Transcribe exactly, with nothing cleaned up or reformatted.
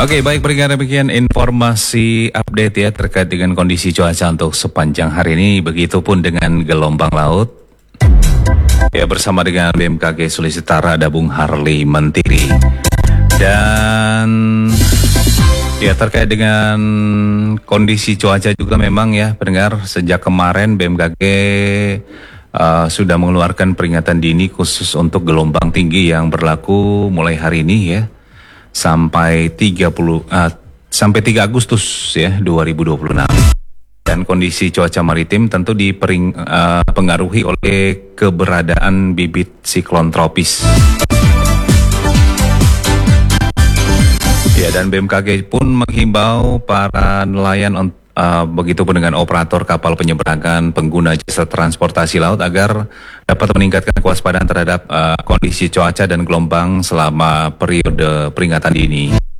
Oke, baik, berikan demikian informasi update ya terkait dengan kondisi cuaca untuk sepanjang hari ini. Begitupun dengan gelombang laut. Ya, bersama dengan B M K G Sulawesi Utara ada Bung Harley Mentiri. Dan ya terkait dengan kondisi cuaca juga memang ya pendengar, sejak kemarin B M K G uh, sudah mengeluarkan peringatan dini khusus untuk gelombang tinggi yang berlaku mulai hari ini ya. Sampai tiga puluh uh, sampai tiga Agustus ya dua ribu dua puluh enam. Dan kondisi cuaca maritim tentu dipengaruhi uh, oleh keberadaan bibit siklon tropis. Ya, dan B M K G pun menghimbau para nelayan uh, begitupun dengan operator kapal penyeberangan, pengguna jasa transportasi laut agar dapat meningkatkan kewaspadaan terhadap uh, kondisi cuaca dan gelombang selama periode peringatan dini.